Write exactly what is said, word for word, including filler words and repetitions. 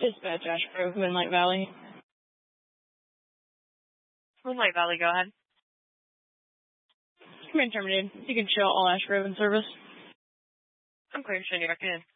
Dispatch Ash Grove, Moonlight Valley. Moonlight Valley, go ahead. Command terminated. You can show all Ash Grove in service. I'm clear to send you back in.